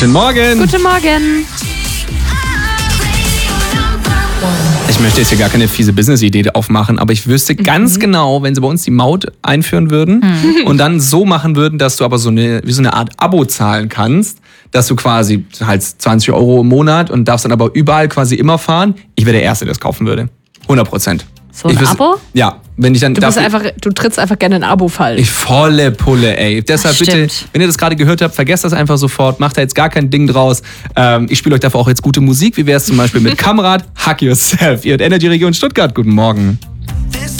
Guten Morgen. Guten Morgen. Ich möchte jetzt hier gar keine fiese Business-Idee aufmachen, aber ich wüsste ganz genau, wenn sie bei uns die Maut einführen würden und dann so machen würden, dass du aber wie so eine Art Abo zahlen kannst, dass du quasi halt 20 € im Monat und darfst dann aber überall quasi immer fahren. Ich wäre der Erste, der das kaufen würde. 100%. So ein Abo? Ja. Wenn ich dann Du trittst einfach gerne in Abo-Fall. Volle Pulle, ey. Deshalb bitte, wenn ihr das gerade gehört habt, vergesst das einfach sofort. Macht da jetzt gar kein Ding draus. Ich spiele euch dafür auch jetzt gute Musik. Wie wäre es zum Beispiel mit Kamrad, Hack Yourself. Ihr hört Energy Region Stuttgart. Guten Morgen.